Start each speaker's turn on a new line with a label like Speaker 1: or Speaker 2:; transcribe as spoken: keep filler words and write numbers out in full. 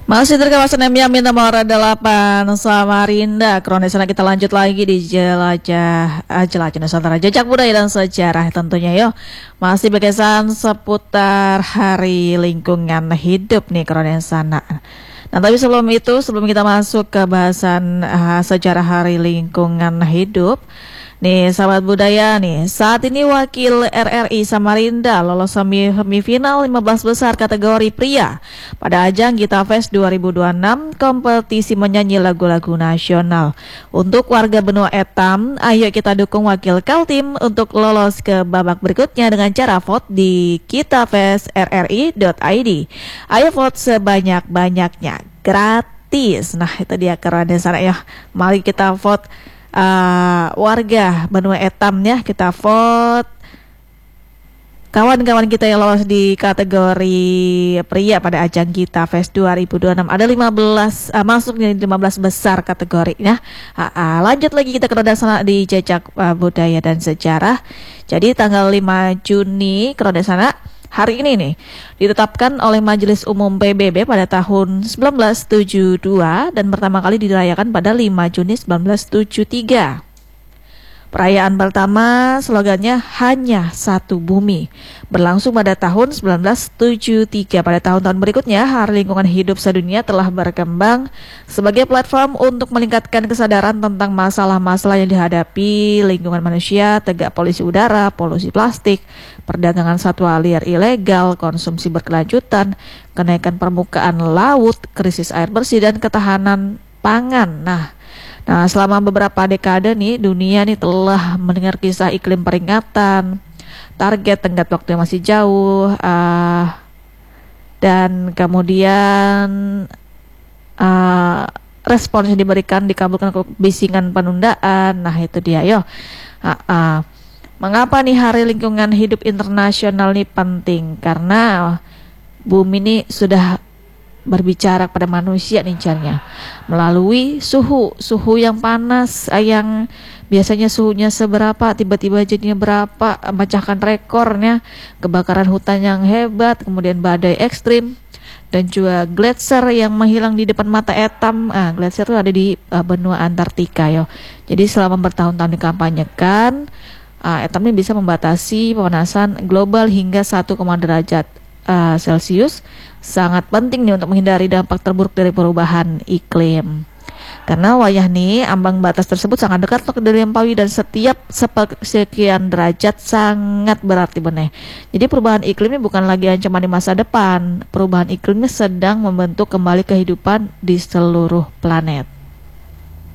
Speaker 1: Masih dari kawasan Miami nomor delapan Samarinda. Kronisnya kita lanjut lagi di jelajah uh, jelajah Nusantara, jejak budaya dan sejarah tentunya yo. Masih berkesan seputar Hari Lingkungan Hidup nih kronisana. Nah tapi sebelum itu, sebelum kita masuk ke bahasan uh, sejarah Hari Lingkungan Hidup, nih sahabat budaya nih, saat ini wakil R R I Samarinda lolos semifinal lima belas besar kategori pria pada ajang Gita Fest dua ribu dua puluh enam, kompetisi menyanyi lagu-lagu nasional. Untuk warga benua Etam, ayo kita dukung wakil Kaltim untuk lolos ke babak berikutnya dengan cara vote di kitafest r r i dot i d. Ayo vote sebanyak-banyaknya, gratis. Nah itu dia keren sana ya. Mari kita vote. Uh, warga benua Etam ya, kita vote kawan-kawan kita yang lolos di kategori pria pada ajang Gita Fest dua ribu dua puluh enam. Ada lima belas uh, masuk di lima belas besar kategorinya. Uh, uh, lanjut lagi kita ke sana di jejak uh, budaya dan sejarah. Jadi tanggal lima Juni sana hari ini nih ditetapkan oleh Majelis Umum P B B pada tahun seribu sembilan ratus tujuh puluh dua dan pertama kali dirayakan pada lima Juni seribu sembilan ratus tujuh puluh tiga. Perayaan pertama slogannya hanya satu bumi, berlangsung pada tahun seribu sembilan ratus tujuh puluh tiga. Pada tahun-tahun berikutnya, Hari Lingkungan Hidup sedunia telah berkembang sebagai platform untuk meningkatkan kesadaran tentang masalah-masalah yang dihadapi lingkungan manusia, tegak polusi udara, polusi plastik, perdagangan satwa liar ilegal, konsumsi berkelanjutan, kenaikan permukaan laut, krisis air bersih, dan ketahanan pangan. Nah, Nah, selama beberapa dekade nih, dunia nih telah mendengar kisah iklim peringatan, target tenggat waktu yang masih jauh, uh, dan kemudian uh, respons yang diberikan dikabulkan kebisingan penundaan. Nah, itu dia, yo. Uh, uh. Mengapa nih Hari Lingkungan Hidup Internasional nih penting? Karena bumi ini sudah berbicara pada manusia nih caranya melalui suhu suhu yang panas, yang biasanya suhunya seberapa tiba-tiba jadinya berapa, memecahkan rekornya, kebakaran hutan yang hebat, kemudian badai ekstrim, dan juga gletser yang menghilang di depan mata Etam. Ah, gletser itu ada di uh, benua Antartika yo. Jadi selama bertahun-tahun dikampanyekan, uh, Etam ini bisa membatasi pemanasan global hingga satu koma lima derajat uh, Celcius. Sangat penting nih untuk menghindari dampak terburuk dari perubahan iklim. Karena wayah nih ambang batas tersebut sangat dekat untuk dilampaui dan setiap sekian derajat sangat berarti benih. Jadi perubahan iklim ini bukan lagi ancaman di masa depan. Perubahan iklim ini sedang membentuk kembali kehidupan di seluruh planet.